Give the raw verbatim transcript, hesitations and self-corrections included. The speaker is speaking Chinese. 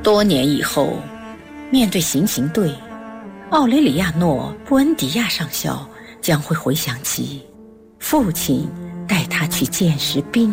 多年以后，面对行刑队，奥雷里亚诺·布恩迪亚上校将会回想起父亲带他去见识冰